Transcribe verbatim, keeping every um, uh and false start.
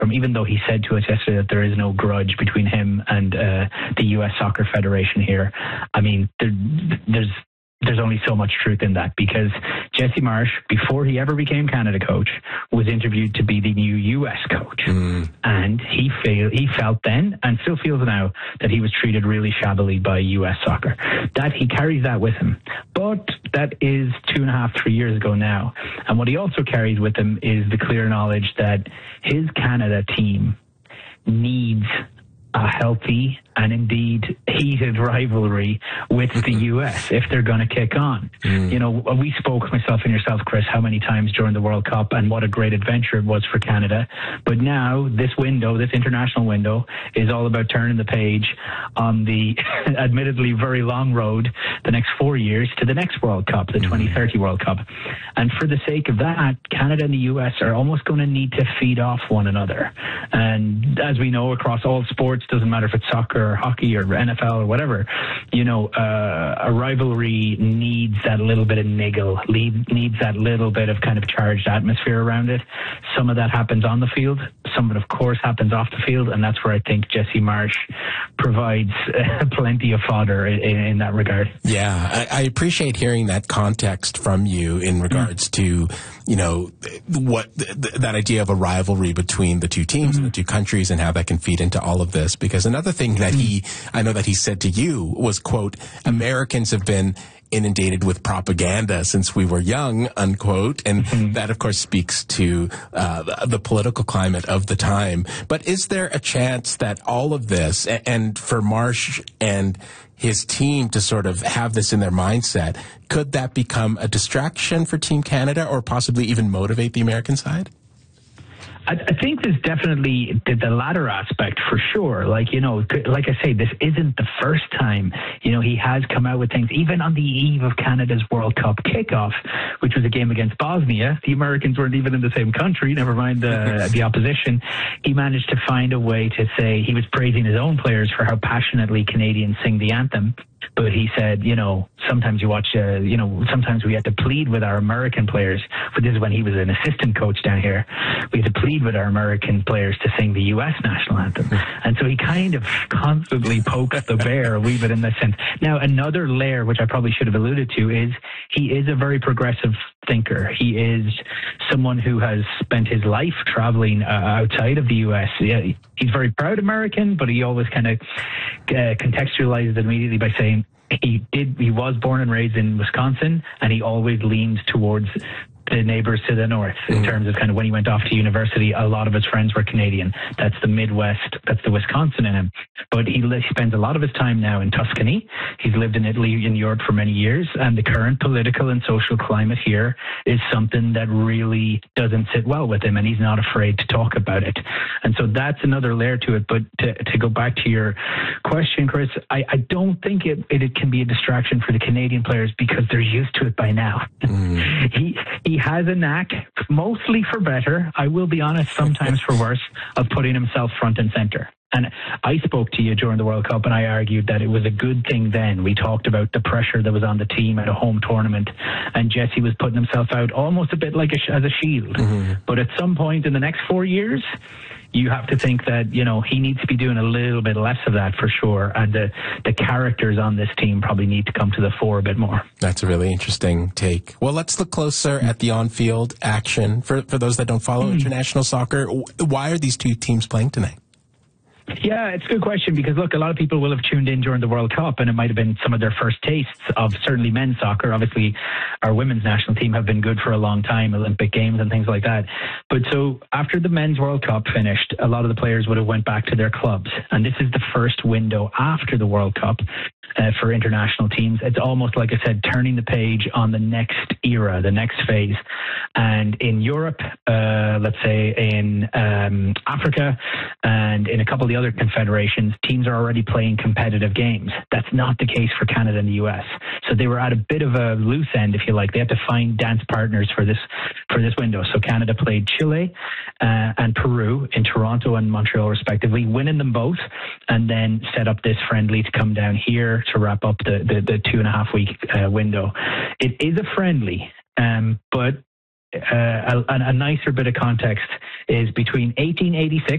from, even though he said to us yesterday that there is no grudge between him and uh, the U S Soccer Federation here. I mean, there, there's there's only so much truth in that, because Jesse Marsch, before he ever became Canada coach, was interviewed to be the new U S coach. Mm. And he feel, he felt then, and still feels now, that he was treated really shabbily by U S Soccer. That he carries that with him. But that is two and a half, three years ago now. And what he also carries with him is the clear knowledge that his Canada team needs a healthy and indeed heated rivalry with the U S if they're going to kick on. Mm. You know, we spoke, myself and yourself, Chris, how many times during the World Cup, and what a great adventure it was for Canada. But now this window, this international window, is all about turning the page on the admittedly very long road, the next four years, to the next World Cup, the mm. twenty thirty World Cup. And for the sake of that, Canada and the U S are almost going to need to feed off one another. And as we know, across all sports, doesn't matter if it's soccer or hockey or N F L or whatever, you know, uh, a rivalry needs that little bit of niggle, needs that little bit of kind of charged atmosphere around it. Some of that happens on the field. Some of it, of course, happens off the field. And that's where I think Jesse Marsch provides uh, plenty of fodder in, in that regard. Yeah, I, I appreciate hearing that context from you in regards mm. to, you know, what th- that idea of a rivalry between the two teams mm-hmm. and the two countries, and how that can feed into all of this. Because another thing that he, I know that he said to you was, quote, Americans have been inundated with propaganda since we were young, unquote. And mm-hmm. that, of course, speaks to uh, the, the political climate of the time. But is there a chance that all of this, and, and for Marsch and his team to sort of have this in their mindset, could that become a distraction for Team Canada, or possibly even motivate the American side? I, I think there's definitely the, the latter aspect for sure. Like, you know, like I say, this isn't the first time, you know, he has come out with things, even on the eve of Canada's World Cup kickoff, which was a game against Bosnia. The Americans weren't even in the same country, never mind the, the opposition. He managed to find a way to say, he was praising his own players for how passionately Canadians sing the anthem. But he said, you know, sometimes you watch, uh, you know, sometimes we had to plead with our American players. But this is when he was an assistant coach down here. We had to plead with our American players to sing the U S national anthem. And so he kind of constantly pokes the bear a wee bit in that sense. Now, another layer, which I probably should have alluded to, is he is a very progressive thinker. He is someone who has spent his life traveling uh, outside of the U S. Yeah, he's very proud American, but he always kind of uh, contextualizes it immediately by saying, He did. He was born and raised in Wisconsin, and he always leaned towards the neighbors to the north in mm-hmm. terms of kind of when he went off to university. A lot of his friends were Canadian. That's the Midwest. That's the Wisconsin in him. But he, he spends a lot of his time now in Tuscany. He's lived in Italy and Europe for many years, and the current political and social climate here is something that really doesn't sit well with him, and he's not afraid to talk about it. And so that's another layer to it. But to, to go back to your question, Chris, I, I don't think it, it, it can be a distraction for the Canadian players, because they're used to it by now. Mm. he he has a knack, mostly for better, I will be honest, sometimes for worse, of putting himself front and center. And I spoke to you during the World Cup, and I argued that it was a good thing then. We talked about the pressure that was on the team at a home tournament, and Jesse was putting himself out almost a bit like a, as a shield. Mm-hmm. But at some point in the next four years, you have to think that, you know, he needs to be doing a little bit less of that for sure. And the, the characters on this team probably need to come to the fore a bit more. That's a really interesting take. Well, let's look closer at the on-field action. For, for those that don't follow mm. international soccer, why are these two teams playing tonight? Yeah, it's a good question, because, look, a lot of people will have tuned in during the World Cup, and it might have been some of their first tastes of certainly men's soccer. Obviously, our women's national team have been good for a long time, Olympic Games and things like that. But so after the men's World Cup finished, a lot of the players would have went back to their clubs. And this is the first window after the World Cup uh, for international teams. It's almost, like I said, turning the page on the next era, the next phase. And in Europe, uh, let's say in um, Africa, and in a couple of the other confederations, teams are already playing competitive games. That's not the case for Canada and the U S. So they were at a bit of a loose end, if you like. They had to find dance partners for this for this window. So Canada played Chile uh, and Peru in Toronto and Montreal, respectively, winning them both, and then set up this friendly to come down here to wrap up the, the, the two and a half week uh, window. It is a friendly, um, but uh, a, a nicer bit of context is between eighteen eighty-six